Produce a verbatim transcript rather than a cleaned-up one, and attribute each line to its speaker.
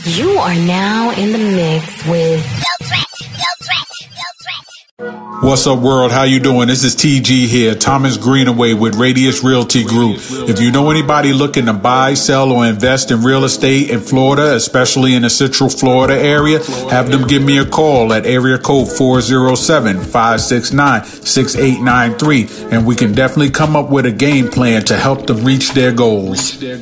Speaker 1: You are now in the mix with
Speaker 2: No Threat, No Threat, No Threat.
Speaker 3: What's up, world? How you doing? This is T G here, Thomas Greenaway with Radius Realty Group. If you know anybody looking to buy, sell, or invest in real estate in Florida, especially in the Central Florida area, have them give me a call at area code four oh seven, five six nine, six eight nine three, and we can definitely come up with a game plan to help them reach their goals.